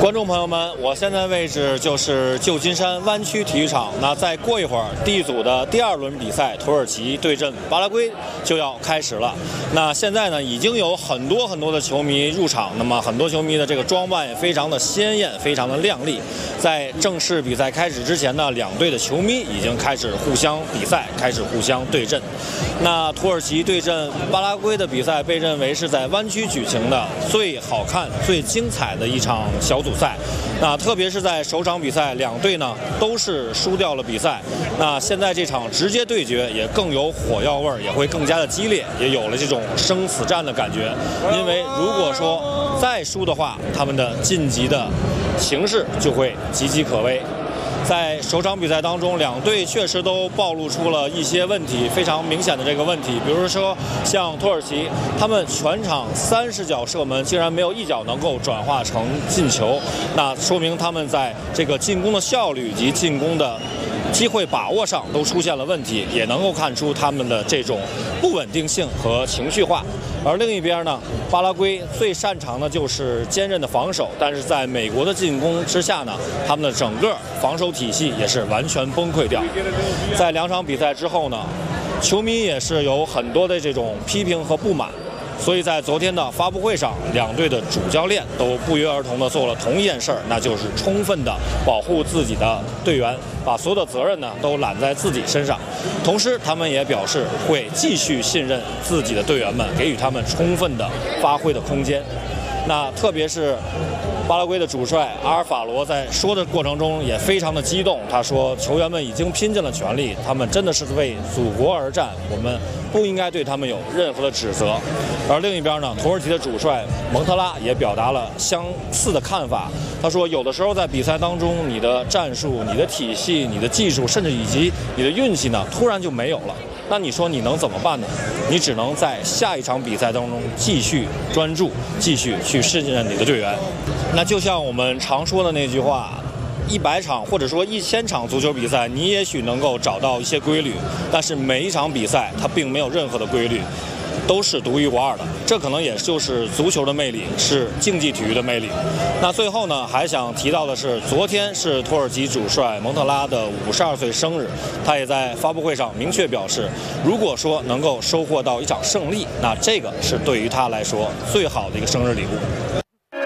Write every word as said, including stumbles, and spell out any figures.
观众朋友们，我现在位置就是旧金山湾区体育场。那再过一会儿 D 组的第二轮比赛，土耳其对阵巴拉圭就要开始了。那现在呢，已经有很多很多的球迷入场，那么很多球迷的这个装扮也非常的鲜艳，非常的亮丽。在正式比赛开始之前呢，两队的球迷已经开始互相比赛，开始互相对阵。那土耳其对阵巴拉圭的比赛被认为是在湾区举行的最好看、最精彩的一场小组赛。那特别是在首场比赛，两队呢都是输掉了比赛。那现在这场直接对决也更有火药味儿，也会更加的激烈，也有了这种生死战的感觉。因为如果说再输的话，他们的晋级的形势就会岌岌可危。在首场比赛当中，两队确实都暴露出了一些问题，非常明显的这个问题。比如说，像土耳其，他们全场三十脚射门，竟然没有一脚能够转化成进球，那说明他们在这个进攻的效率以及进攻的机会把握上都出现了问题，也能够看出他们的这种不稳定性和情绪化。而另一边呢，巴拉圭最擅长的就是坚韧的防守，但是在美国的进攻之下呢，他们的整个防守体系也是完全崩溃掉。在两场比赛之后呢，球迷也是有很多的这种批评和不满。所以在昨天的发布会上，两队的主教练都不约而同地做了同一件事儿，那就是充分地保护自己的队员，把所有的责任呢都揽在自己身上。同时，他们也表示会继续信任自己的队员们，给予他们充分的发挥的空间。那特别是巴拉圭的主帅阿尔法罗在说的过程中也非常的激动，他说球员们已经拼尽了全力，他们真的是为祖国而战，我们不应该对他们有任何的指责。而另一边呢，土耳其的主帅蒙特拉也表达了相似的看法，他说有的时候在比赛当中，你的战术、你的体系、你的技术，甚至以及你的运气呢，突然就没有了。那你说你能怎么办呢？你只能在下一场比赛当中继续专注，继续去信任你的队员。那就像我们常说的那句话，一百场或者说一千场足球比赛，你也许能够找到一些规律，但是每一场比赛它并没有任何的规律，都是独一无二的。这可能也就是足球的魅力，是竞技体育的魅力。那最后呢，还想提到的是，昨天是土耳其主帅蒙特拉的五十二岁生日，他也在发布会上明确表示，如果说能够收获到一场胜利，那这个是对于他来说最好的一个生日礼物。